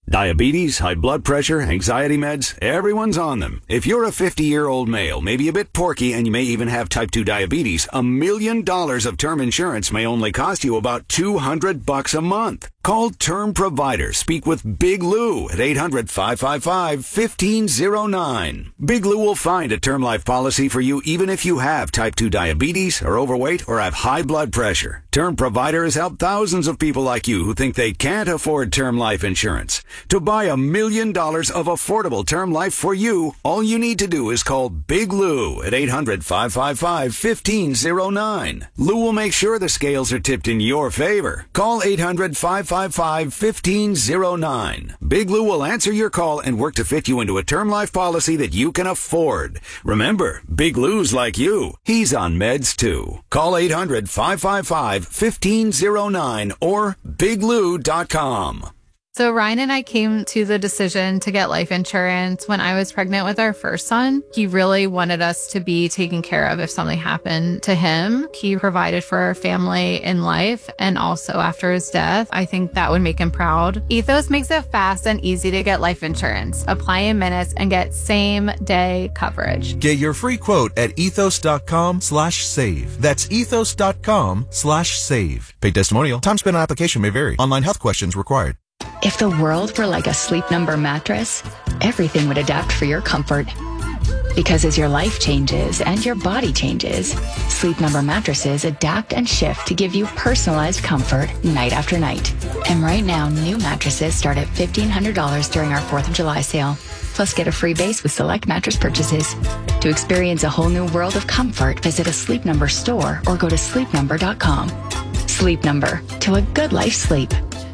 Diabetes, high blood pressure, anxiety meds, everyone's on them. If you're a 50-year-old male, maybe a bit porky, and you may even have type 2 diabetes, $1 million of term insurance may only cost you about $200 a month. Call Term Provider. Speak with Big Lou at 800-555-1509. Big Lou will find a term life policy for you even if you have type 2 diabetes, are overweight, or have high blood pressure. Term Provider has helped thousands of people like you who think they can't afford term life insurance. To buy $1 million of affordable term life for you, all you need to do is call Big Lou at 800-555-1509. Lou will make sure the scales are tipped in your favor. Call 800-555-1509. Big Lou will answer your call and work to fit you into a term life policy that you can afford. Remember, Big Lou's like you. He's on meds too. Call 800-555-1509 or biglou.com. So Ryan and I came to the decision to get life insurance when I was pregnant with our first son. He really wanted us to be taken care of if something happened to him. He provided for our family in life and also after his death. I think that would make him proud. Ethos makes it fast and easy to get life insurance. Apply in minutes and get same day coverage. Get your free quote at ethos.com/save. That's ethos.com/save. Paid testimonial. Time spent on application may vary. Online health questions required. If the world were like a Sleep Number mattress, everything would adapt for your comfort. Because as your life changes and your body changes, Sleep Number mattresses adapt and shift to give you personalized comfort night after night. And right now, new mattresses start at $1,500 during our 4th of July sale. Plus, get a free base with select mattress purchases. To experience a whole new world of comfort, visit a Sleep Number store or go to sleepnumber.com. Sleep Number, to a good life sleep.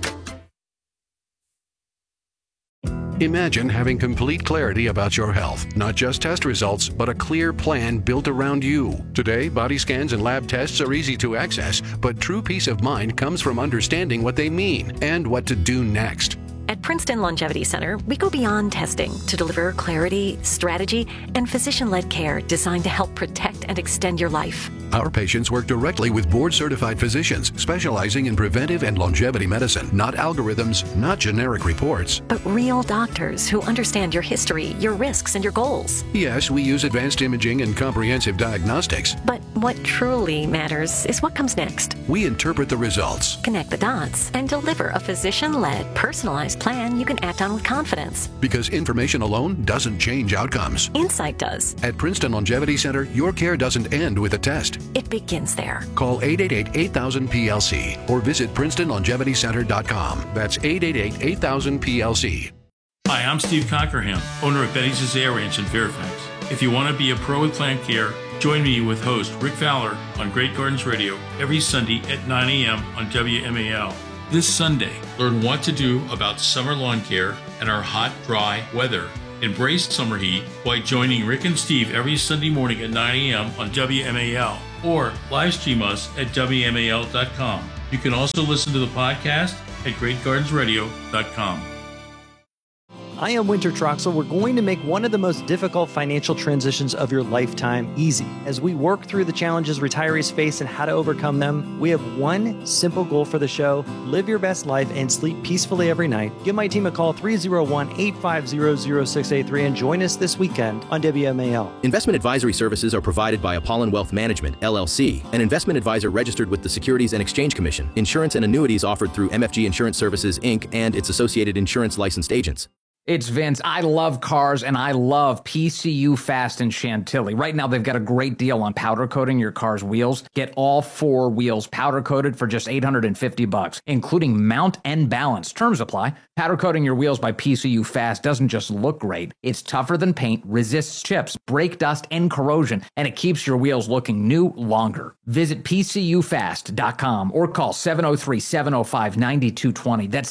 Imagine having complete clarity about your health, not just test results, but a clear plan built around you. Today, body scans and lab tests are easy to access, but true peace of mind comes from understanding what they mean and what to do next. At Princeton Longevity Center, we go beyond testing to deliver clarity, strategy, and physician-led care designed to help protect and extend your life. Our patients work directly with board-certified physicians specializing in preventive and longevity medicine, not algorithms, not generic reports. But real doctors who understand your history, your risks, and your goals. Yes, we use advanced imaging and comprehensive diagnostics. But what truly matters is what comes next. We interpret the results, connect the dots, and deliver a physician-led, personalized plan you can act on with confidence. Because information alone doesn't change outcomes. Insight does. At Princeton Longevity Center, your care doesn't end with a test. It begins there. Call 888-8000-PLC or visit PrincetonLongevityCenter.com. That's 888-8000-PLC. Hi, I'm Steve Cockerham, owner of Betty's Azalea Ranch in Fairfax. If you want to be a pro with plant care, join me with host Rick Fowler on Great Gardens Radio every Sunday at 9 a.m. on WMAL. This Sunday, learn what to do about summer lawn care and our hot, dry weather. Embrace summer heat by joining Rick and Steve every Sunday morning at 9 a.m. on WMAL or live stream us at WMAL.com. You can also listen to the podcast at GreatGardensRadio.com. I am Winter Troxel. We're going to make one of the most difficult financial transitions of your lifetime easy. As we work through the challenges retirees face and how to overcome them, we have one simple goal for the show: live your best life and sleep peacefully every night. Give my team a call, 301-850-0683, and join us this weekend on WMAL. Investment advisory services are provided by Apollon Wealth Management, LLC, an investment advisor registered with the Securities and Exchange Commission. Insurance and annuities offered through MFG Insurance Services, Inc. and its associated insurance licensed agents. It's Vince. I love cars, and I love PCU Fast in Chantilly. Right now, they've got a great deal on powder coating your car's wheels. Get all 4 wheels powder coated for just $850, including mount and balance. Terms apply. Powder coating your wheels by PCU Fast doesn't just look great. It's tougher than paint, resists chips, brake dust, and corrosion, and it keeps your wheels looking new longer. Visit PCUfast.com or call 703-705-9220. That's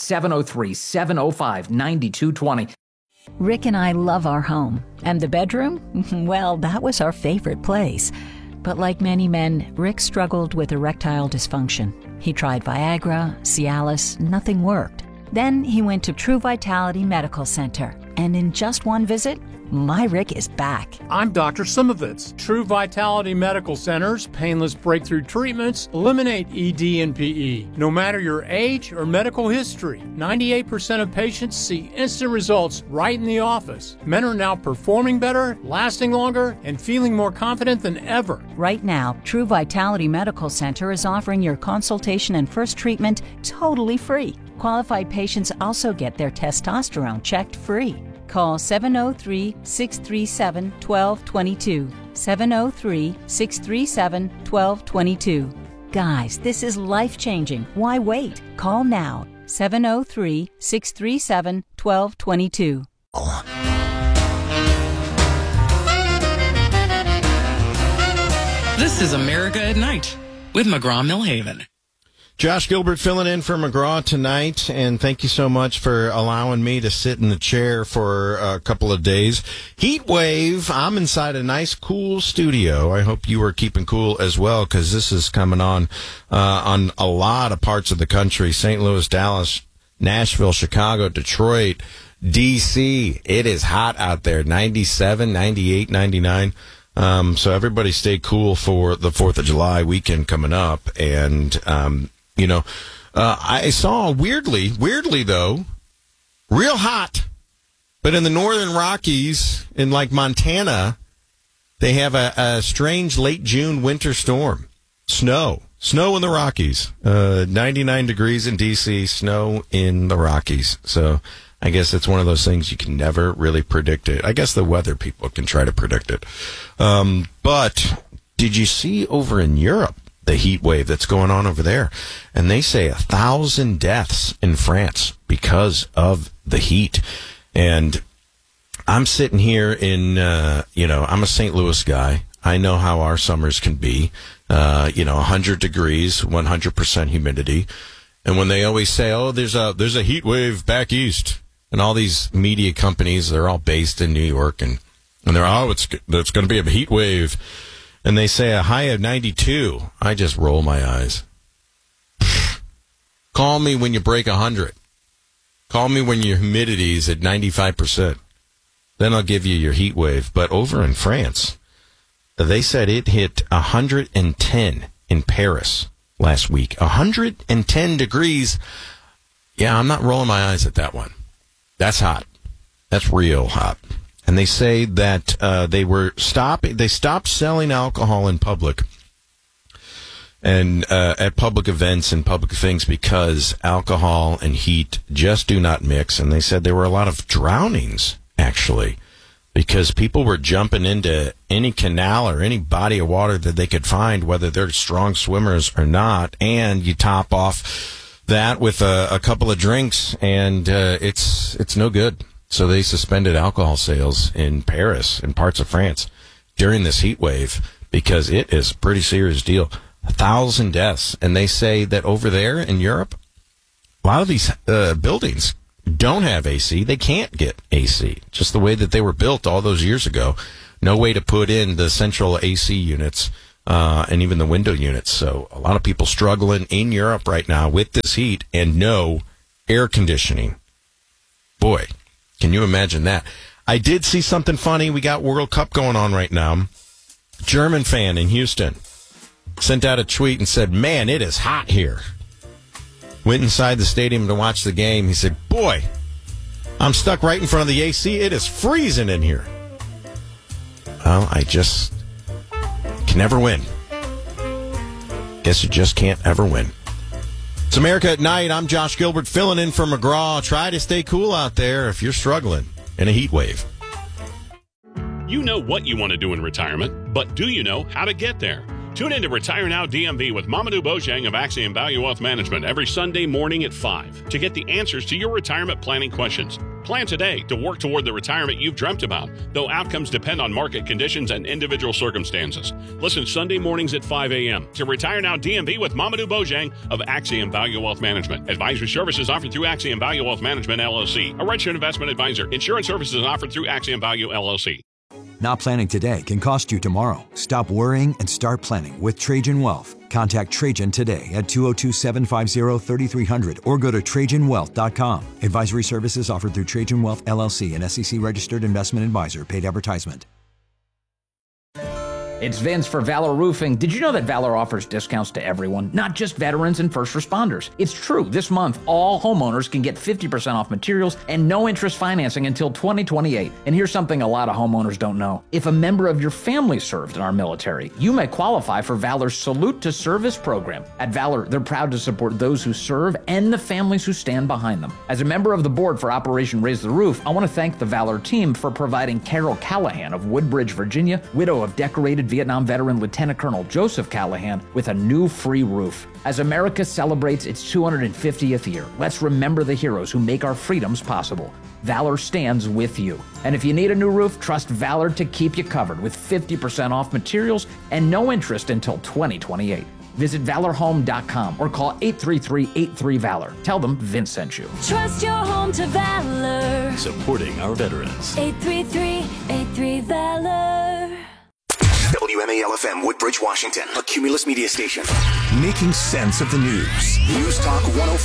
703-705-9220. Rick and I love our home. And the bedroom? Well, that was our favorite place. But like many men, Rick struggled with erectile dysfunction. He tried Viagra, Cialis, nothing worked. Then he went to True Vitality Medical Center, And in just one visit, my Rick is back. I'm Dr. Simovitz. True Vitality Medical Center's painless breakthrough treatments eliminate ED and PE. No matter your age or medical history, 98% of patients see instant results right in the office. Men are now performing better, lasting longer, and feeling more confident than ever. Right now, True Vitality Medical Center is offering your consultation and first treatment totally free. Qualified patients also get their testosterone checked free. Call 703-637-1222. 703-637-1222. Guys, this is life-changing. Why wait? Call now. 703-637-1222. This is America at Night with McGraw-Millhaven. Josh Gilbert filling in for McGraw tonight, and thank you so much for allowing me to sit in the chair for a couple of days. Heat wave, I'm inside a nice, cool studio. I hope you are keeping cool as well, because this is coming on a lot of parts of the country. St. Louis, Dallas, Nashville, Chicago, Detroit, D.C. It is hot out there, 97, 98, 99. So everybody stay cool for the 4th of July weekend coming up, and I saw weirdly though, real hot, but in the northern Rockies, in like Montana, they have a strange late June winter storm. Snow in the Rockies, 99 degrees in D.C., snow in the Rockies. So I guess it's one of those things you can never really predict it. I guess the weather people can try to predict it. But did you see over in Europe the heat wave that's going on over there? And they say 1,000 deaths in France because of the heat. And I'm sitting here in, I'm a St. Louis guy. I know how our summers can be, 100 degrees, 100% humidity. And when they always say, oh, there's a heat wave back east, and all these media companies, they're all based in New York, and they're, it's going to be a heat wave. And they say a high of 92. I just roll my eyes. Call me when you break 100. Call me when your humidity is at 95%. Then I'll give you your heat wave. But over in France, they said it hit 110 in Paris last week. 110 degrees. Yeah, I'm not rolling my eyes at that one. That's hot. That's real hot. And they say that they stopped selling alcohol in public and at public events and public things because alcohol and heat just do not mix. And they said there were a lot of drownings, actually, because people were jumping into any canal or any body of water that they could find, whether they're strong swimmers or not. And you top off that with a couple of drinks, and it's no good. So they suspended alcohol sales in Paris and parts of France during this heat wave because it is a pretty serious deal. 1,000 deaths. And they say that over there in Europe, a lot of these buildings don't have AC. They can't get AC, just the way that they were built all those years ago. No way to put in the central AC units and even the window units. So a lot of people struggling in Europe right now with this heat and no air conditioning. Boy, can you imagine that? I did see something funny. We got World Cup going on right now. German fan in Houston sent out a tweet and said, man, it is hot here. Went inside the stadium to watch the game. He said, boy, I'm stuck right in front of the AC. It is freezing in here. Well, I just can never win. Guess you just can't ever win. It's America at Night. I'm Josh Gilbert filling in for McGraw. Try to stay cool out there if you're struggling in a heat wave. You know what you want to do in retirement, but do you know how to get there? Tune in to Retire Now DMV with Mamadou Bojang of Axiom Value Wealth Management every Sunday morning at 5 to get the answers to your retirement planning questions. Plan today to work toward the retirement you've dreamt about, though outcomes depend on market conditions and individual circumstances. Listen Sunday mornings at 5 a.m. to Retire Now DMV with Mamadou Bojang of Axiom Value Wealth Management. Advisory services offered through Axiom Value Wealth Management, LLC, a registered investment advisor. Insurance services offered through Axiom Value, LLC. Not planning today can cost you tomorrow. Stop worrying and start planning with Trajan Wealth. Contact Trajan today at 202-750-3300 or go to TrajanWealth.com. Advisory services offered through Trajan Wealth, LLC, an SEC-registered investment advisor. Paid advertisement. It's Vince for Valor Roofing. Did you know that Valor offers discounts to everyone, not just veterans and first responders? It's true. This month, all homeowners can get 50% off materials and no interest financing until 2028. And here's something a lot of homeowners don't know. If a member of your family served in our military, you may qualify for Valor's Salute to Service program. At Valor, they're proud to support those who serve and the families who stand behind them. As a member of the board for Operation Raise the Roof, I want to thank the Valor team for providing Carol Callahan of Woodbridge, Virginia, widow of decorated Vietnam veteran Lieutenant Colonel Joseph Callahan, with a new free roof. As America celebrates its 250th year, let's remember the heroes who make our freedoms possible. Valor stands with you. And if you need a new roof, trust Valor to keep you covered with 50% off materials and no interest until 2028. Visit ValorHome.com or call 833-83-VALOR. Tell them Vince sent you. Trust your home to Valor. Supporting our veterans. 833-83-VALOR. WMAL-FM, Woodbridge, Washington, a Cumulus media station. Making sense of the news. News Talk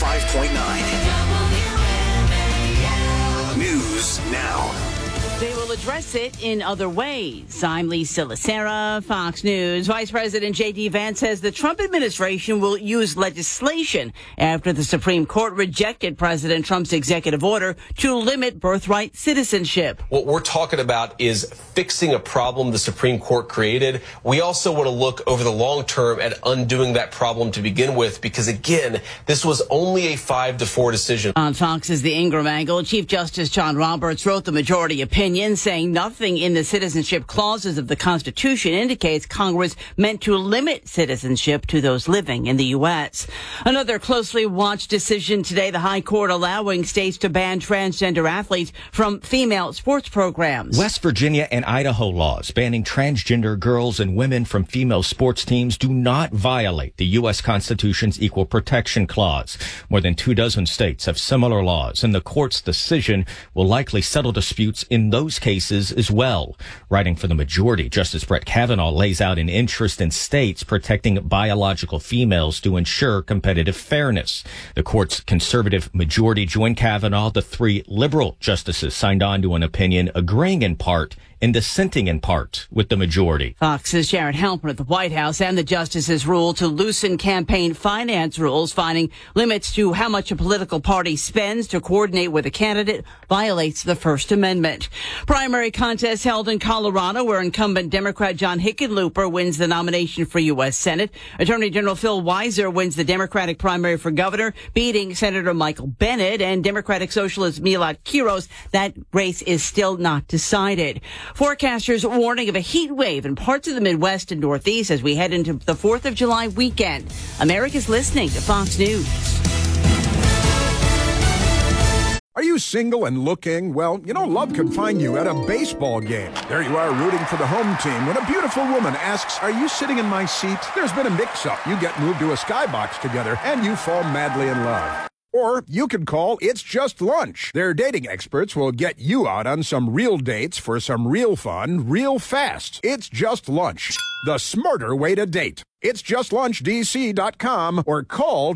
105.9. News now. They will address it in other ways. I'm Lisa Lacera, Fox News. Vice President J.D. Vance says the Trump administration will use legislation after the Supreme Court rejected President Trump's executive order to limit birthright citizenship. What we're talking about is fixing a problem the Supreme Court created. We also want to look over the long term at undoing that problem to begin with, because, again, this was only a 5-4 decision. On Fox's The Ingram Angle, Chief Justice John Roberts wrote the majority opinion, saying nothing in the citizenship clauses of the Constitution indicates Congress meant to limit citizenship to those living in the U.S. Another closely watched decision today, the High Court allowing states to ban transgender athletes from female sports programs. West Virginia and Idaho laws banning transgender girls and women from female sports teams do not violate the U.S. Constitution's Equal Protection Clause. More than 24 states have similar laws, and the court's decision will likely settle disputes in those cases as well. Writing for the majority, Justice Brett Kavanaugh lays out an interest in states protecting biological females to ensure competitive fairness. The court's conservative majority joined Kavanaugh. The 3 liberal justices signed on to an opinion agreeing in part and dissenting in part with the majority. Fox's Jared Halpern at the White House and the justices ruled to loosen campaign finance rules, finding limits to how much a political party spends to coordinate with a candidate violates the First Amendment. Primary contest held in Colorado, where incumbent Democrat John Hickenlooper wins the nomination for U.S. Senate. Attorney General Phil Weiser wins the Democratic primary for governor, beating Senator Michael Bennet and Democratic Socialist Milad Kiros. That race is still not decided. Forecasters warning of a heat wave in parts of the Midwest and Northeast as we head into the 4th of July weekend. America's listening to Fox News. Are you single and looking? Well, you know, love can find you at a baseball game. There you are rooting for the home team when a beautiful woman asks, "Are you sitting in my seat?" There's been a mix-up. You get moved to a skybox together and you fall madly in love. Or you can call It's Just Lunch. Their dating experts will get you out on some real dates for some real fun, real fast. It's Just Lunch, the smarter way to date. It's JustLunchDC.com or call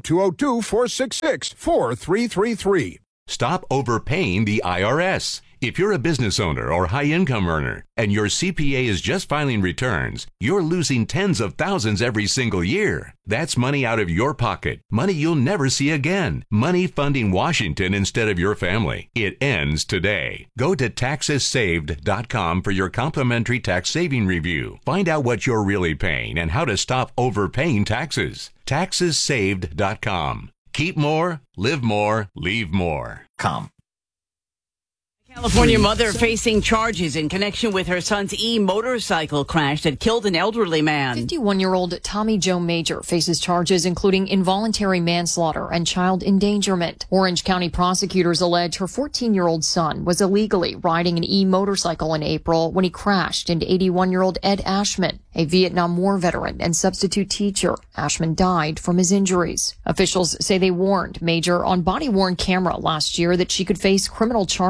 202-466-4333. Stop overpaying the IRS. If you're a business owner or high-income earner and your CPA is just filing returns, you're losing tens of thousands every single year. That's money out of your pocket, money you'll never see again, money funding Washington instead of your family. It ends today. Go to TaxesSaved.com for your complimentary tax saving review. Find out what you're really paying and how to stop overpaying taxes. TaxesSaved.com. Keep more, live more, leave more. California mother facing charges in connection with her son's motorcycle crash that killed an elderly man. 51-year-old Tommy Joe Major faces charges including involuntary manslaughter and child endangerment. Orange County prosecutors allege her 14-year-old son was illegally riding an motorcycle in April when he crashed into 81-year-old Ed Ashman, a Vietnam War veteran and substitute teacher. Ashman died from his injuries. Officials say they warned Major on body-worn camera last year that she could face criminal charges for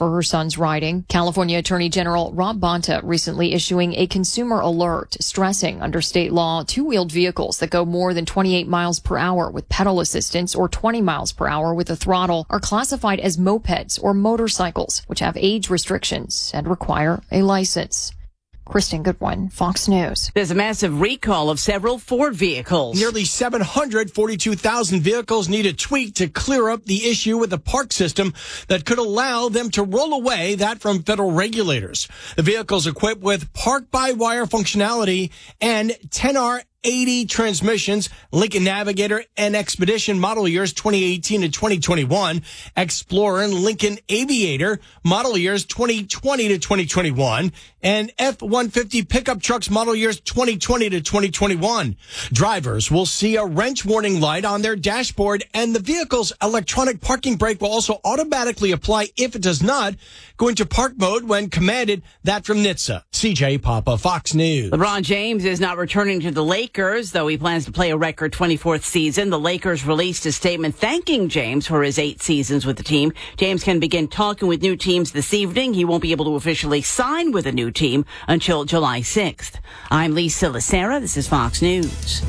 for her son's riding. California Attorney General Rob Bonta recently issuing a consumer alert stressing under state law, two-wheeled vehicles that go more than 28 miles per hour with pedal assistance or 20 miles per hour with a throttle are classified as mopeds or motorcycles, which have age restrictions and require a license. Kristen Goodwin, Fox News. There's a massive recall of several Ford vehicles. Nearly 742,000 vehicles need a tweak to clear up the issue with the park system that could allow them to roll away that from federal regulators. The vehicles equipped with park-by-wire functionality and 10R80 transmissions, Lincoln Navigator and Expedition model years 2018 to 2021, Explorer and Lincoln Aviator model years 2020 to 2021, and F-150 pickup trucks model years 2020 to 2021. Drivers will see a wrench warning light on their dashboard, and the vehicle's electronic parking brake will also automatically apply if it does not go into park mode when commanded. That from NHTSA. CJ Papa, Fox News. LeBron James is not returning to the Lakers, though he plans to play a record 24th season. The Lakers released a statement thanking James for his 8 seasons with the team. James can begin talking with new teams this evening. He won't be able to officially sign with a new team until July 6th. I'm Lisa Lacera. This is Fox News.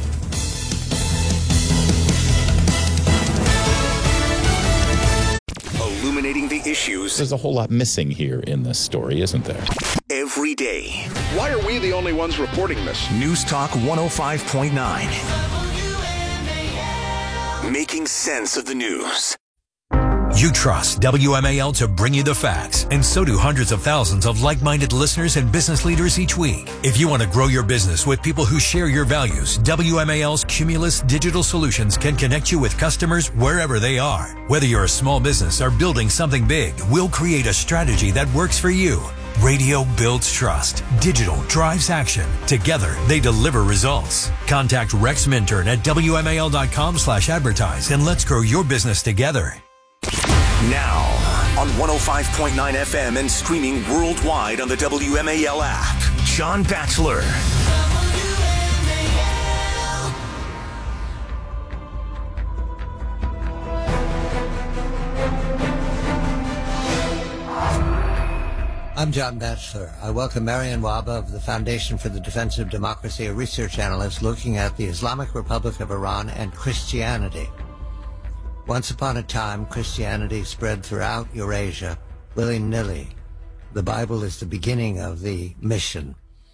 Illuminating the issues. There's a whole lot missing here in this story, isn't there? Every day. Why are we the only ones reporting this? News Talk 105.9. Making sense of the news. You trust WMAL to bring you the facts, and so do hundreds of thousands of like-minded listeners and business leaders each week. If you want to grow your business with people who share your values, WMAL's Cumulus Digital Solutions can connect you with customers wherever they are. Whether you're a small business or building something big, we'll create a strategy that works for you. Radio builds trust. Digital drives action. Together, they deliver results. Contact Rex Minturn at WMAL.com/advertise and let's grow your business together. Now, on 105.9 FM and streaming worldwide on the WMAL app, John Batchelor. I'm John Batchelor. I welcome Marian Waba of the Foundation for the Defense of Democracy, a research analyst looking at the Islamic Republic of Iran and Christianity. Once upon a time, Christianity spread throughout Eurasia, willy-nilly. The Bible is the beginning of the mission.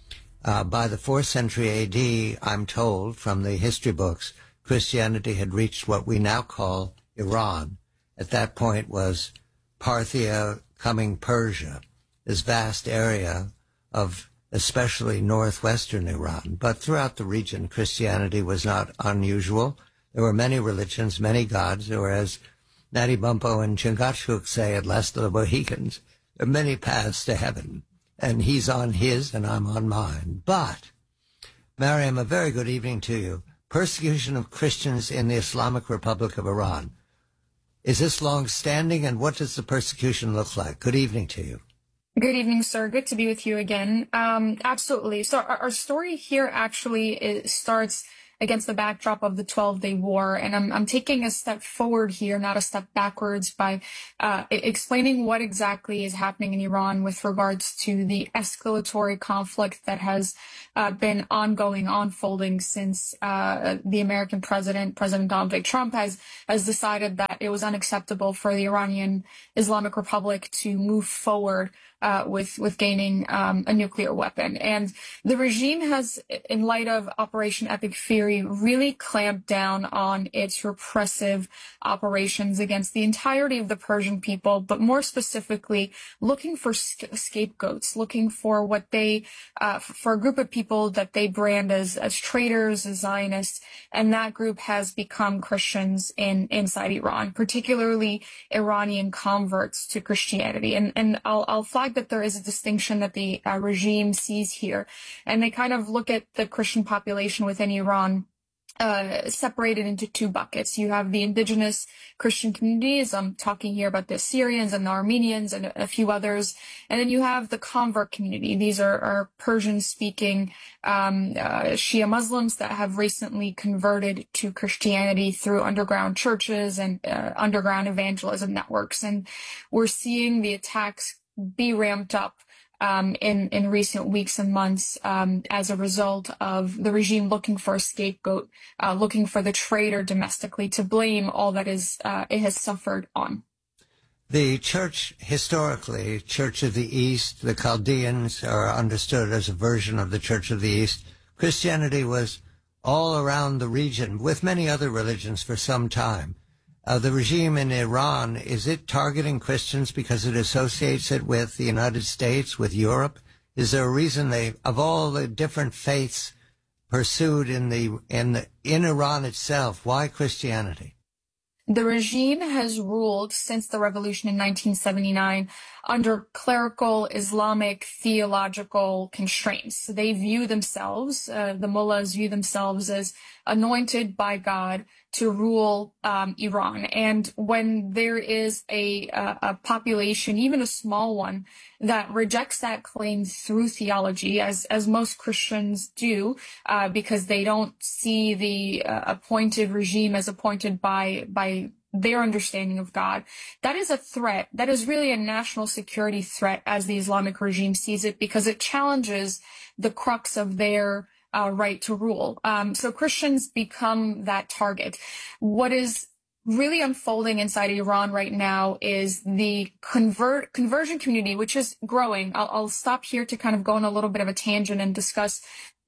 By the 4th century A.D., I'm told from the history books, Christianity had reached what we now call Iran. At that point was Parthia coming Persia, this vast area of especially northwestern Iran. But throughout the region, Christianity was not unusual. There were many religions, many gods. There were, as Natty Bumppo and Chingachgook say at Last of the Mohicans, there are many paths to heaven. And he's on his and I'm on mine. But, Mariam, a very good evening to you. Persecution of Christians in the Islamic Republic of Iran. Is this long-standing, and what does the persecution look like? Good evening to you. Good evening, sir. Good to be with you again. Absolutely. So our story here actually starts against the backdrop of the 12-day war. And I'm taking a step forward here, not a step backwards, by explaining what exactly is happening in Iran with regards to the escalatory conflict that has been ongoing, unfolding since the American President Donald J. Trump, has decided that it was unacceptable for the Iranian Islamic Republic to move forward with gaining a nuclear weapon. And the regime has, in light of Operation Epic Fury, really clamped down on its repressive operations against the entirety of the Persian people, but more specifically, looking for scapegoats, looking for what they, for a group of people that they brand as traitors, as Zionists, and that group has become Christians inside Iran, particularly Iranian converts to Christianity. And I'll flag that there is a distinction that the regime sees here, and they kind of look at the Christian population within Iran separated into two buckets. You have the indigenous Christian communities. I'm talking here about the Syrians and the Armenians and a few others. And then you have the convert community. These are Persian-speaking Shia Muslims that have recently converted to Christianity through underground churches and underground evangelism networks. And we're seeing the attacks be ramped up in recent weeks and months as a result of the regime looking for a scapegoat, looking for the traitor domestically to blame all that it has suffered on. The church, historically, Church of the East, the Chaldeans are understood as a version of the Church of the East. Christianity was all around the region with many other religions for some time. The regime in Iran, is it targeting Christians because it associates it with the United States, with Europe? Is there a reason of all the different faiths pursued in Iran itself, why Christianity? The regime has ruled since the revolution in 1979 under clerical Islamic theological constraints. They view themselves, the mullahs view themselves as anointed by God to rule Iran. And when there is a population, even a small one, that rejects that claim through theology, as most Christians do, because they don't see the appointed regime as appointed by their understanding of God, that is a threat. That is really a national security threat as the Islamic regime sees it, because it challenges the crux of their right to rule. So Christians become that target. What is really unfolding inside Iran right now is the conversion community, which is growing. I'll stop here to kind of go on a little bit of a tangent and discuss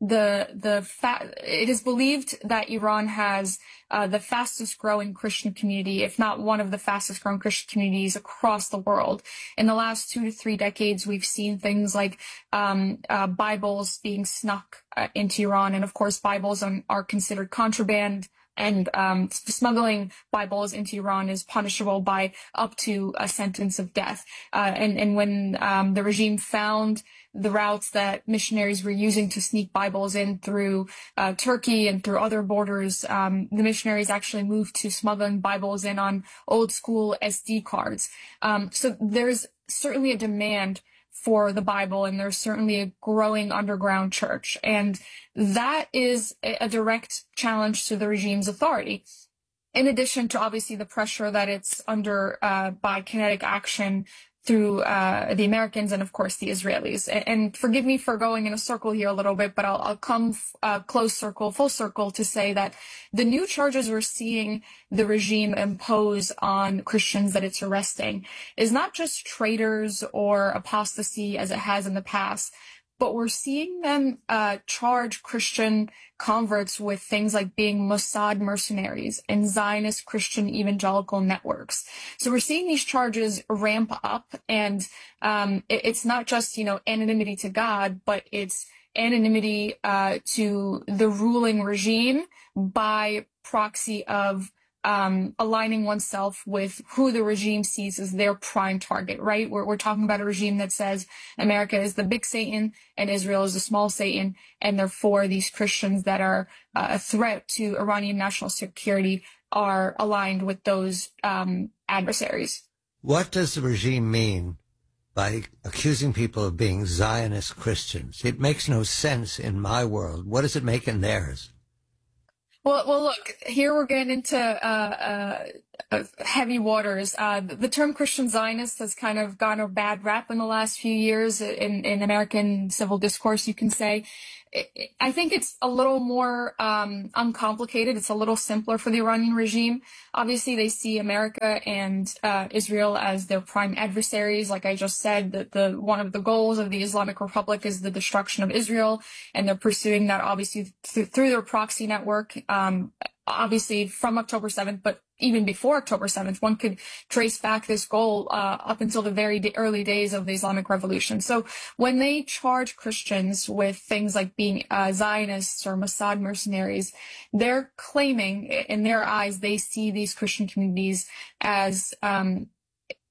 it is believed that Iran has the fastest growing Christian community, if not one of the fastest growing Christian communities across the world. In the last 2 to 3 decades, we've seen things like Bibles being snuck into Iran. And of course, Bibles are considered contraband. And smuggling Bibles into Iran is punishable by up to a sentence of death. And when the regime found the routes that missionaries were using to sneak Bibles in through Turkey and through other borders, the missionaries actually moved to smuggling Bibles in on old school SD cards. So there's certainly a demand for the Bible, and there's certainly a growing underground church. And that is a direct challenge to the regime's authority. In addition to obviously the pressure that it's under by kinetic action through the Americans and, of course, the Israelis. And forgive me for going in a circle here a little bit, but I'll come full circle to say that the new charges we're seeing the regime impose on Christians that it's arresting is not just traitors or apostasy as it has in the past, but we're seeing them charge Christian converts with things like being Mossad mercenaries and Zionist Christian evangelical networks. So we're seeing these charges ramp up, and it's not just, anonymity to God, but it's anonymity to the ruling regime by proxy of aligning oneself with who the regime sees as their prime target, right? We're talking about a regime that says America is the big Satan and Israel is the small Satan, and therefore these Christians that are a threat to Iranian national security are aligned with those adversaries. What does the regime mean by accusing people of being Zionist Christians? It makes no sense in my world. What does it make in theirs? Well, look, here we're getting into heavy waters. The term Christian Zionist has kind of gotten a bad rap in the last few years in American civil discourse, you can say. I think it's a little more uncomplicated. It's a little simpler for the Iranian regime. Obviously, they see America and Israel as their prime adversaries. Like I just said, that one of the goals of the Islamic Republic is the destruction of Israel, and they're pursuing that obviously through their proxy network. Obviously from October 7th, but even before October 7th, one could trace back this goal up until the very early days of the Islamic Revolution. So when they charge Christians with things like being Zionists or Mossad mercenaries, they're claiming, in their eyes, they see these Christian communities as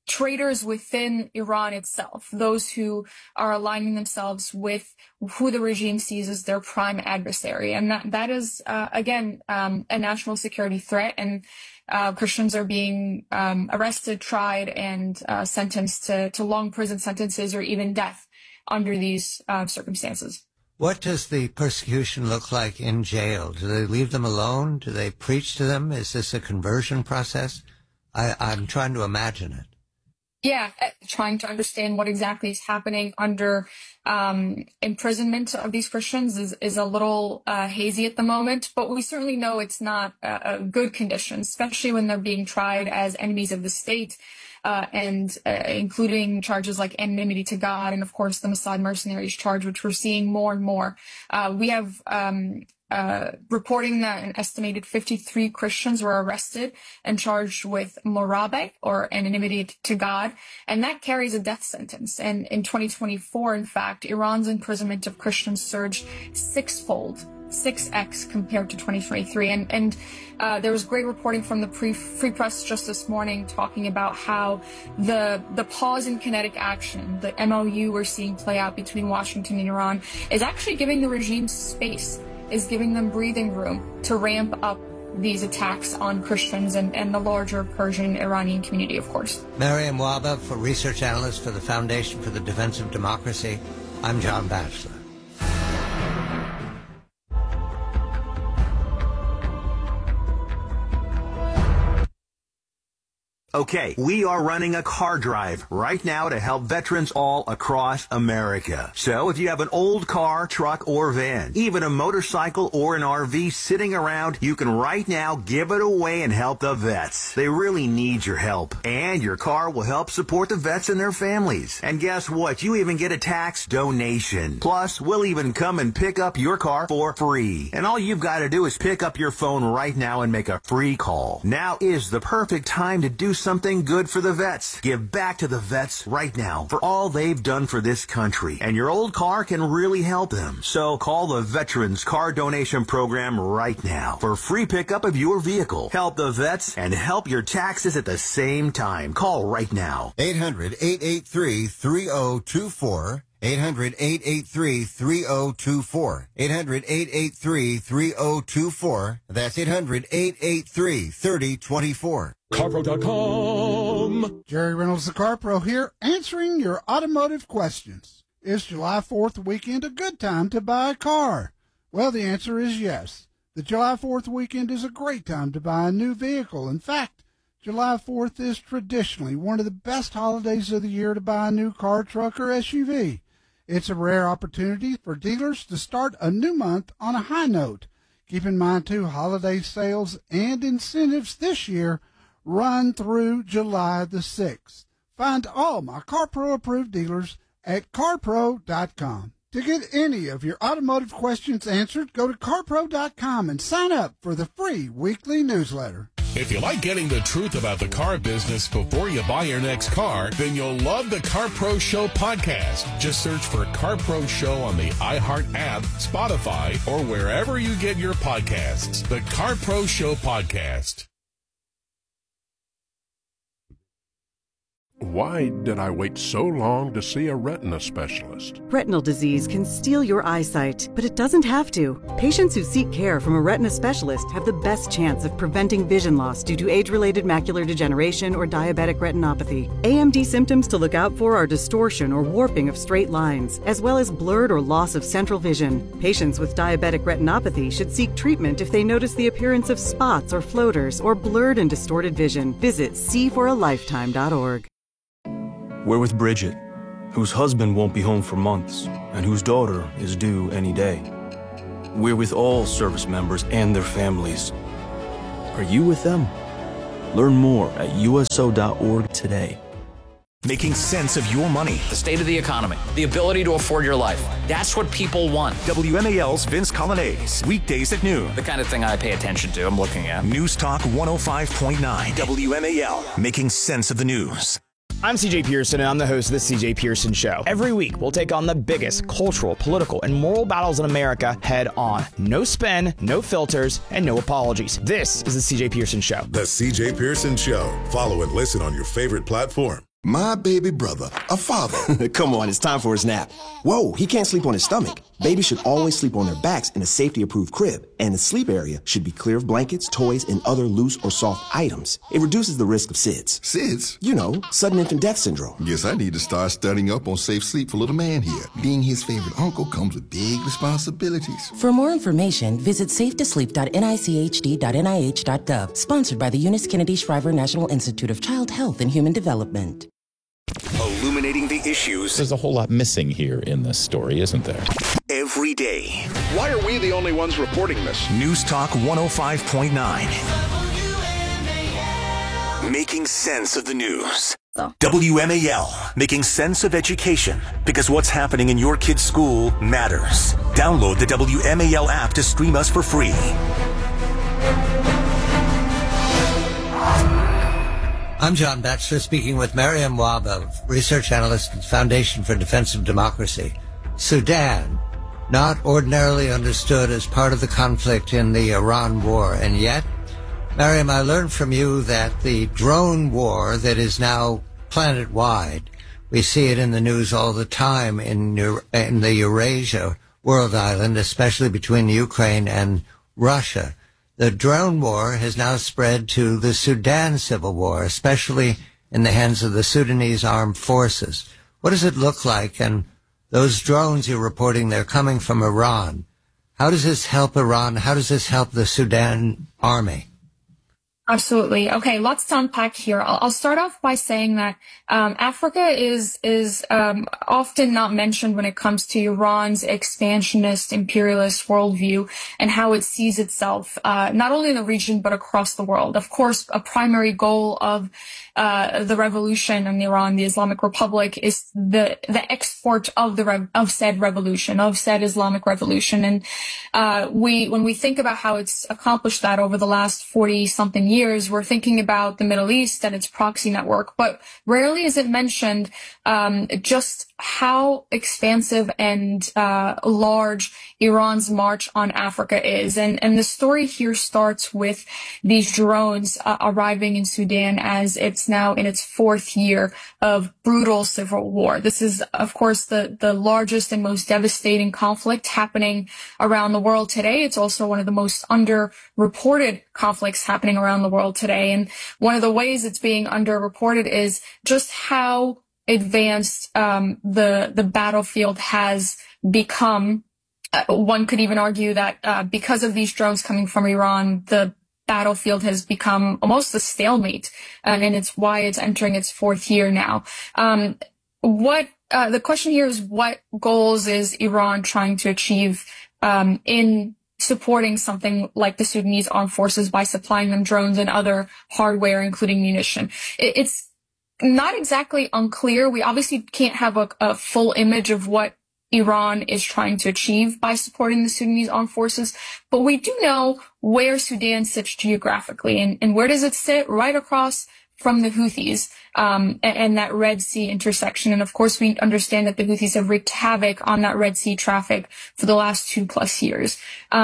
traitors within Iran itself, those who are aligning themselves with who the regime sees as their prime adversary. And that is, again, a national security threat. And Christians are being arrested, tried, and sentenced to long prison sentences or even death under these circumstances. What does the persecution look like in jail? Do they leave them alone? Do they preach to them? Is this a conversion process? I'm trying to imagine it. Yeah, trying to understand what exactly is happening under imprisonment of these Christians is a little hazy at the moment, but we certainly know it's not a good condition, especially when they're being tried as enemies of the state, and including charges like enmity to God and, of course, the Mossad mercenaries charge, which we're seeing more and more. We have reporting that an estimated 53 Christians were arrested and charged with morabe, or enmity to God, and that carries a death sentence. And in 2024, in fact, Iran's imprisonment of Christians surged sixfold, 6x compared to 2023. And there was great reporting from the Free Press just this morning talking about how the pause in kinetic action, the MOU we're seeing play out between Washington and Iran, is actually giving the regime space, is giving them breathing room to ramp up these attacks on Christians and the larger Persian Iranian community, of course. Maryam Wahba, for research analyst for the Foundation for the Defense of Democracy. I'm John Batchelor. Okay, we are running a car drive right now to help veterans all across America. So if you have an old car, truck, or van, even a motorcycle or an RV sitting around, you can right now give it away and help the vets. They really need your help. And your car will help support the vets and their families. And guess what? You even get a tax donation. Plus, we'll even come and pick up your car for free. And all you've got to do is pick up your phone right now and make a free call. Now is the perfect time to do something good for the vets. Give back to the vets right now for all they've done for this country. And your old car can really help them. So call the Veterans Car Donation Program right now for free pickup of your vehicle. Help the vets and help your taxes at the same time. Call right now. 800-883-3024. 800-883-3024. 800-883-3024. That's 800-883-3024. CarPro.com. Jerry Reynolds, the CarPro here, answering your automotive questions. Is July 4th weekend a good time to buy a car? Well, the answer is yes. The July 4th weekend is a great time to buy a new vehicle. In fact, July 4th is traditionally one of the best holidays of the year to buy a new car, truck, or SUV. It's a rare opportunity for dealers to start a new month on a high note. Keep in mind, too, holiday sales and incentives this year run through July the 6th. Find all my CarPro approved dealers at CarPro.com. To get any of your automotive questions answered, go to CarPro.com and sign up for the free weekly newsletter. If you like getting the truth about the car business before you buy your next car, then you'll love the CarPro Show podcast. Just search for CarPro Show on the iHeart app, Spotify, or wherever you get your podcasts. The CarPro Show podcast. Why did I wait so long to see a retina specialist? Retinal disease can steal your eyesight, but it doesn't have to. Patients who seek care from a retina specialist have the best chance of preventing vision loss due to age-related macular degeneration or diabetic retinopathy. AMD symptoms to look out for are distortion or warping of straight lines, as well as blurred or loss of central vision. Patients with diabetic retinopathy should seek treatment if they notice the appearance of spots or floaters or blurred and distorted vision. Visit seeforalifetime.org. We're with Bridget, whose husband won't be home for months and whose daughter is due any day. We're with all service members and their families. Are you with them? Learn more at USO.org today. Making sense of your money. The state of the economy, the ability to afford your life. That's what people want. WMAL's Vince Colonnese, weekdays at noon. The kind of thing I pay attention to, I'm looking at. News Talk 105.9. WMAL, making sense of the news. I'm CJ Pearson, and I'm the host of The CJ Pearson Show. Every week, we'll take on the biggest cultural, political, and moral battles in America head on. No spin, no filters, and no apologies. This is The CJ Pearson Show. The CJ Pearson Show. Follow and listen on your favorite platform. My baby brother, a father. Come on, it's time for his nap. Whoa, he can't sleep on his stomach. Babies should always sleep on their backs in a safety-approved crib, and the sleep area should be clear of blankets, toys, and other loose or soft items. It reduces the risk of SIDS. SIDS? You know, sudden infant death syndrome. Guess I need to start studying up on safe sleep for little man here. Being his favorite uncle comes with big responsibilities. For more information, visit safetosleep.nichd.nih.gov. Sponsored by the Eunice Kennedy Shriver National Institute of Child Health and Human Development. Illuminating the issues. There's a whole lot missing here in this story, isn't there? Every day. Why are we the only ones reporting this? News Talk 105.9. Making sense of the news. WMAL, making sense of education, because what's happening in your kid's school matters. Download the WMAL app to stream us for free. I'm John Batchelor, speaking with Mariam Wahba, research analyst at the Foundation for Defense of Democracy. Sudan, not ordinarily understood as part of the conflict in the Iran war, and yet, Mariam, I learned from you that the drone war that is now planet-wide, we see it in the news all the time in the Eurasia world island, especially between Ukraine and Russia. The drone war has now spread to the Sudan civil war, especially in the hands of the Sudanese armed forces. What does it look like? And those drones you're reporting, they're coming from Iran. How does this help Iran? How does this help the Sudan army? Absolutely. Okay, lots to unpack here. I'll start off by saying that Africa is often not mentioned when it comes to Iran's expansionist, imperialist worldview and how it sees itself, not only in the region but across the world. Of course, a primary goal of the revolution in Iran, the Islamic Republic, is the export of said revolution, of said Islamic revolution. And when we think about how it's accomplished that over the last 40-something years, we're thinking about the Middle East and its proxy network, but rarely is it mentioned just how expansive and large Iran's march on Africa is. And the story here starts with these drones arriving in Sudan as it's now in its fourth year of brutal civil war. This is, of course, the largest and most devastating conflict happening around the world today. It's also one of the most underreported conflicts happening around the world today. And one of the ways it's being underreported is just how advanced the battlefield has become. One could even argue that because of these drones coming from Iran, the battlefield has become almost a stalemate, and it's why it's entering its fourth year now. The question here is, what goals is Iran trying to achieve in supporting something like the Sudanese armed forces by supplying them drones and other hardware, including munition? It's not exactly unclear. We obviously can't have a full image of what Iran is trying to achieve by supporting the Sudanese armed forces, but we do know where Sudan sits geographically. And where does it sit? Right across from the Houthis, and that Red Sea intersection. And of course, we understand that the Houthis have wreaked havoc on that Red Sea traffic for the last 2+ years.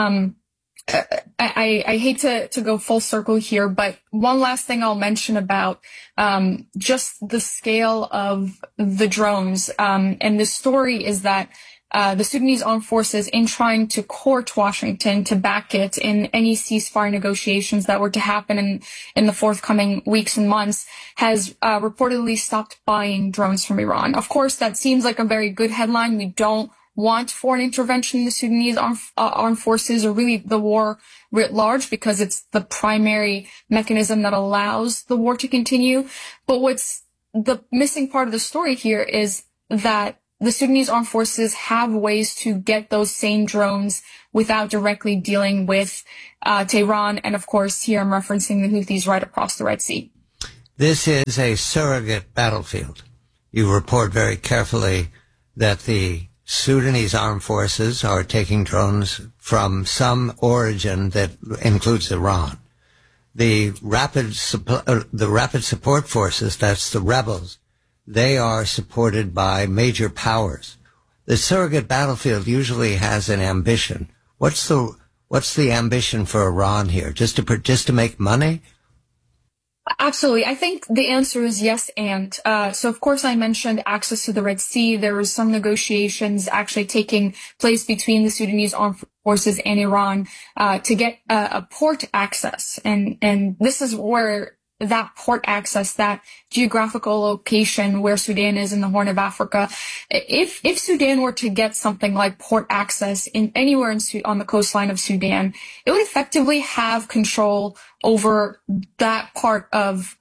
I hate to go full circle here, but one last thing I'll mention about just the scale of the drones. And the story is that the Sudanese armed forces, in trying to court Washington to back it in any ceasefire negotiations that were to happen in the forthcoming weeks and months, has reportedly stopped buying drones from Iran. Of course, that seems like a very good headline. We don't want foreign intervention in the Sudanese armed forces, or really the war writ large, because it's the primary mechanism that allows the war to continue. But what's the missing part of the story here is that the Sudanese armed forces have ways to get those same drones without directly dealing with Tehran. And of course, here I'm referencing the Houthis right across the Red Sea. This is a surrogate battlefield. You report very carefully that the Sudanese armed forces are taking drones from some origin that includes Iran. The rapid support forces, that's the rebels, they are supported by major powers. The surrogate battlefield usually has an ambition. What's the ambition for Iran here? Just to make money? Absolutely. I think the answer is yes and. So, of course, I mentioned access to the Red Sea. There was some negotiations actually taking place between the Sudanese armed forces and Iran to get a port access. And this is where that port access, that geographical location where Sudan is in the Horn of Africa, if Sudan were to get something like port access in anywhere on the coastline of Sudan, it would effectively have control over that part of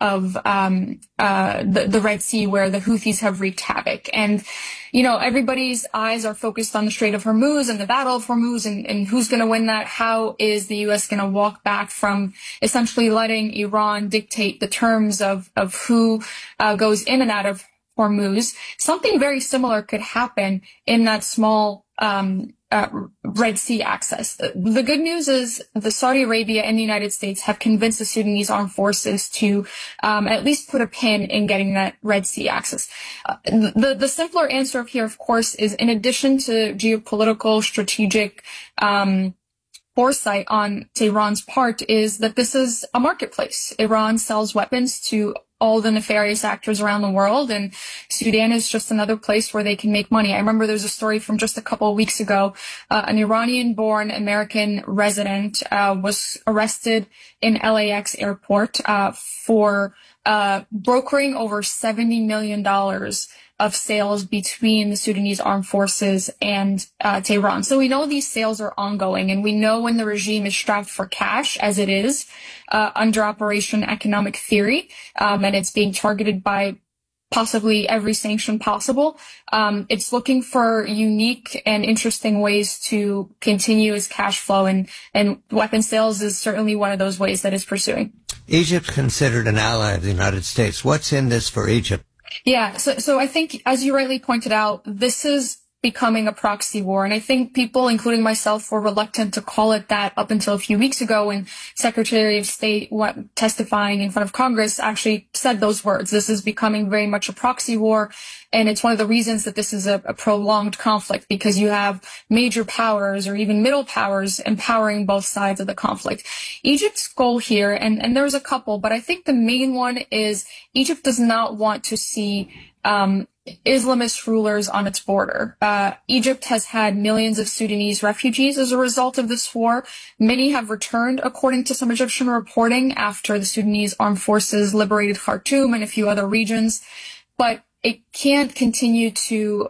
the Red Sea where the Houthis have wreaked havoc. And, you know, everybody's eyes are focused on the Strait of Hormuz and the Battle of Hormuz and who's going to win that. How is the U.S. going to walk back from essentially letting Iran dictate the terms of who goes in and out of Hormuz? Something very similar could happen in that small Red Sea access. The good news is the Saudi Arabia and the United States have convinced the Sudanese armed forces to at least put a pin in getting that Red Sea access. The simpler answer here, of course, is in addition to geopolitical, strategic foresight on Tehran's part, is that this is a marketplace. Iran sells weapons to all the nefarious actors around the world, and Sudan is just another place where they can make money. I remember there's a story from just a couple of weeks ago. An Iranian-born American resident was arrested in LAX airport for brokering over $70 million of sales between the Sudanese armed forces and Tehran. So we know these sales are ongoing, and we know when the regime is strapped for cash, as it is under Operation Economic Theory, and it's being targeted by possibly every sanction possible. It's looking for unique and interesting ways to continue its cash flow, and weapon sales is certainly one of those ways that it's pursuing. Egypt's considered an ally of the United States. What's in this for Egypt? Yeah, so I think, as you rightly pointed out, this is becoming a proxy war. And I think people, including myself, were reluctant to call it that up until a few weeks ago when Secretary of State testifying in front of Congress actually said those words. This is becoming very much a proxy war. And it's one of the reasons that this is a prolonged conflict, because you have major powers or even middle powers empowering both sides of the conflict. Egypt's goal here, and there's a couple, but I think the main one is Egypt does not want to see Islamist rulers on its border. Egypt has had millions of Sudanese refugees as a result of this war. Many have returned, according to some Egyptian reporting, after the Sudanese armed forces liberated Khartoum and a few other regions. But it can't continue to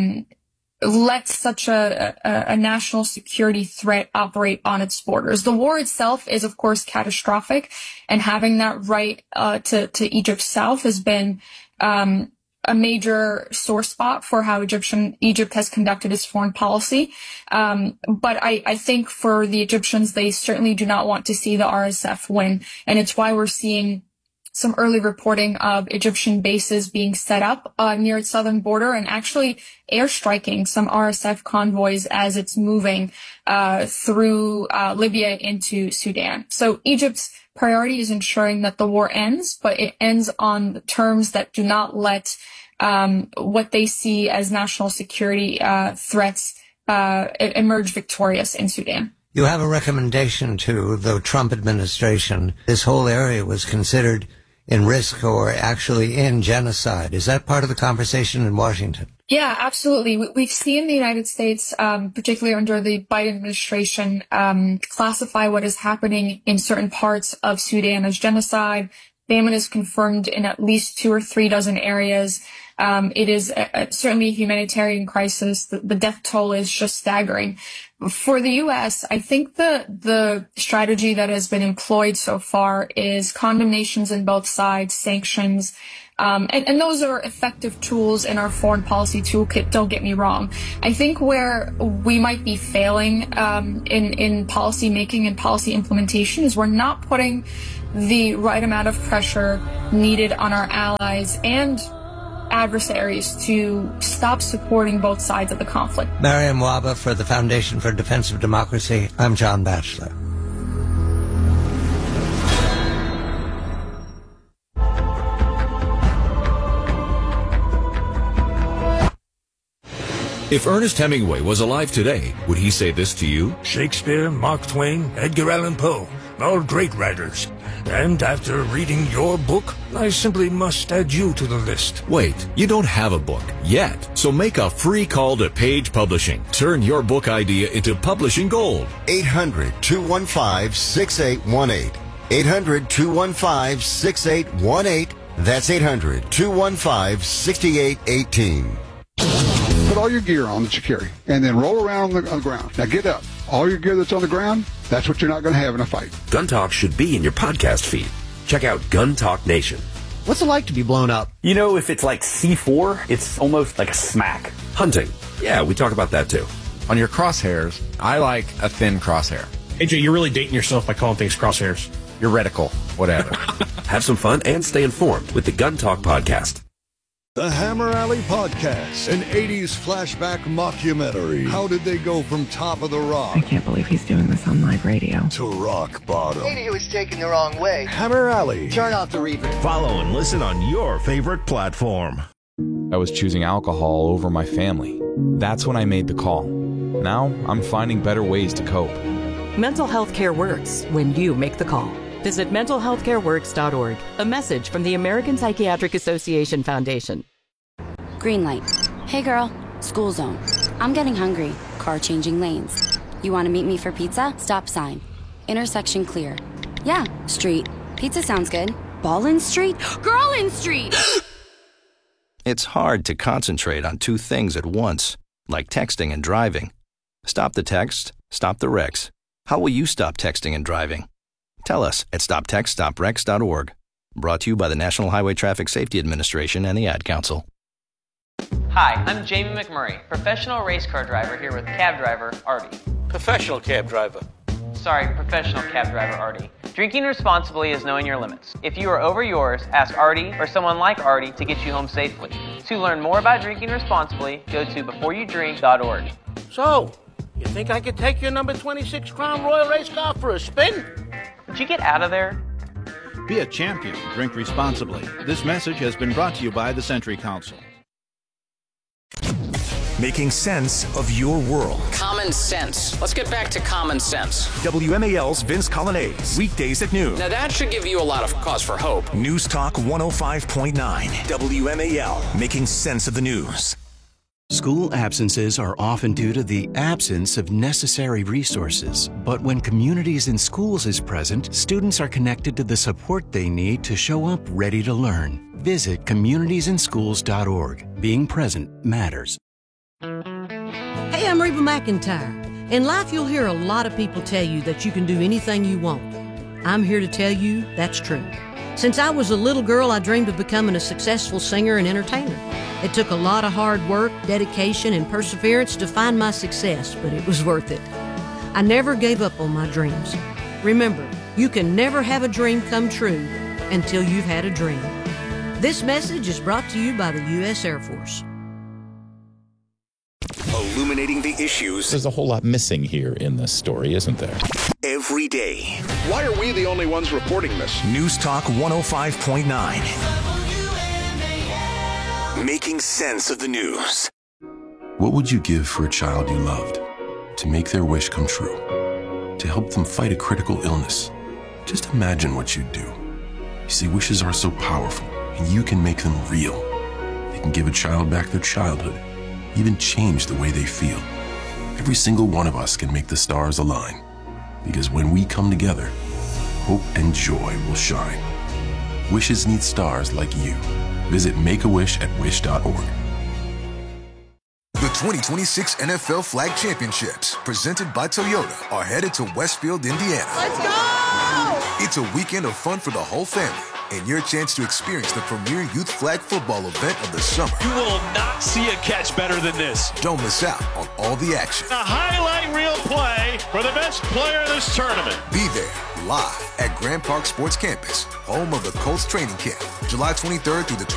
let such a national security threat operate on its borders. The war itself is, of course, catastrophic, and having that right to Egypt's south has been a major sore spot for how Egypt has conducted its foreign policy. But I think for the Egyptians, they certainly do not want to see the RSF win. And it's why we're seeing some early reporting of Egyptian bases being set up near its southern border and actually airstriking some RSF convoys as it's moving through Libya into Sudan. So Egypt's priority is ensuring that the war ends, but it ends on the terms that do not let what they see as national security threats emerge victorious in Sudan. You have a recommendation to the Trump administration. This whole area was considered in risk or actually in genocide. Is that part of the conversation in Washington? Yeah, absolutely. We've seen the United States, particularly under the Biden administration, classify what is happening in certain parts of Sudan as genocide. Famine is confirmed in at least 2 or 3 dozen areas. It is certainly a humanitarian crisis. The death toll is just staggering. For the U.S., I think the strategy that has been employed so far is condemnations in both sides, sanctions, and those are effective tools in our foreign policy toolkit, don't get me wrong. I think where we might be failing in policy making and policy implementation is we're not putting the right amount of pressure needed on our allies and adversaries to stop supporting both sides of the conflict. Mariam Waba for the Foundation for Defense of Democracy. I'm John Batchelor. If Ernest Hemingway was alive today, would he say this to you? Shakespeare, Mark Twain, Edgar Allan Poe. all great writers. And after reading your book, I simply must add you to the list. Wait, you don't have a book yet, so make a free call to Page Publishing. Turn your book idea into publishing gold. 800-215-6818. 800-215-6818. That's 800-215-6818. Put all your gear on that you carry, and then roll around on the ground. Now get up. All your gear that's on the ground, that's what you're not going to have in a fight. Gun Talk should be in your podcast feed. Check out Gun Talk Nation. What's it like to be blown up? You know, if it's like C4, it's almost like a smack. Hunting. Yeah, we talk about that too. On your crosshairs, I like a thin crosshair. AJ, you're really dating yourself by calling things crosshairs. Your reticle, whatever. Have some fun and stay informed with the Gun Talk podcast. The Hammer Alley Podcast, an 80s flashback mockumentary. How did they go from top of the rock? I can't believe he's doing this on live radio. To rock bottom. Maybe he was taken the wrong way. Hammer Alley. Turn off the reverb. Follow and listen on your favorite platform. I was choosing alcohol over my family. That's when I made the call. Now I'm finding better ways to cope. Mental health care works when you make the call. Visit mentalhealthcareworks.org. A message from the American Psychiatric Association Foundation. Green light. Hey girl, school zone. I'm getting hungry. Car changing lanes. You want to meet me for pizza? Stop sign. Intersection clear. Yeah, street. Pizza sounds good. Ball in street? Girl in street! It's hard to concentrate on two things at once, like texting and driving. Stop the text, stop the wrecks. How will you stop texting and driving? Tell us at stoptextstopwrecks.org. Brought to you by the National Highway Traffic Safety Administration and the Ad Council. Hi, I'm Jamie McMurray, professional race car driver here with cab driver Artie. Professional cab driver. Sorry, professional cab driver Artie. Drinking responsibly is knowing your limits. If you are over yours, ask Artie or someone like Artie to get you home safely. To learn more about drinking responsibly, go to beforeyoudrink.org. So, you think I could take your number 26 Crown Royal race car for a spin? Would you get out of there? Be a champion. Drink responsibly. This message has been brought to you by the Century Council. Making sense of your world. Common sense. Let's get back to common sense. WMAL's Vince Colonnese. Weekdays at noon. Now that should give you a lot of cause for hope. News Talk 105.9. WMAL. Making sense of the news. School absences are often due to the absence of necessary resources. But when Communities in Schools is present, students are connected to the support they need to show up ready to learn. Visit communitiesinschools.org. Being present matters. Hey, I'm Reba McEntire. In life, you'll hear a lot of people tell you that you can do anything you want. I'm here to tell you that's true. Since I was a little girl, I dreamed of becoming a successful singer and entertainer. It took a lot of hard work, dedication, and perseverance to find my success, but it was worth it. I never gave up on my dreams. Remember, you can never have a dream come true until you've had a dream. This message is brought to you by the U.S. Air Force. Illuminating the issues. There's a whole lot missing here in this story, isn't there? Every day. Why are we the only ones reporting this? News Talk 105.9. Making sense of the news. What would you give for a child you loved? To make their wish come true? To help them fight a critical illness? Just imagine what you'd do. You see, wishes are so powerful, and you can make them real. They can give a child back their childhood, even change the way they feel. Every single one of us can make the stars align. Because when we come together, hope and joy will shine. Wishes need stars like you. Visit Make-A-Wish at wish.org. The 2026 NFL Flag Championships, presented by Toyota, are headed to Westfield, Indiana. Let's go! It's a weekend of fun for the whole family, and your chance to experience the premier youth flag football event of the summer. You will not see a catch better than this. Don't miss out on all the action. A highlight reel play for the best player in this tournament. Be there, live at Grand Park Sports Campus, home of the Colts training camp, July 23rd through the